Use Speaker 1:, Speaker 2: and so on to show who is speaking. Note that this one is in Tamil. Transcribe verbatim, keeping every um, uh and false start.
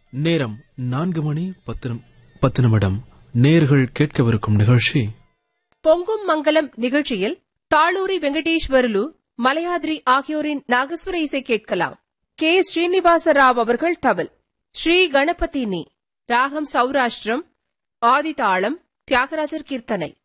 Speaker 1: நேரம் நான்கு மணி பத்து பத்து நிமிடம். நேர்கள் கேட்கவிருக்கும் நிகழ்ச்சி
Speaker 2: பொங்கும் மங்கலம். நிகழ்ச்சியில் தாளூரி வெங்கடேஸ்வரலு, மலையாதிரி ஆகியோரின் நாகஸ்வர இசை கேட்கலாம். கே ஸ்ரீனிவாச ராவ் அவர்கள் தவில், ஸ்ரீ கணபதி நீ ராகம் சௌராஷ்டிரம், ஆதிதாளம், தியாகராஜர் கீர்த்தனை.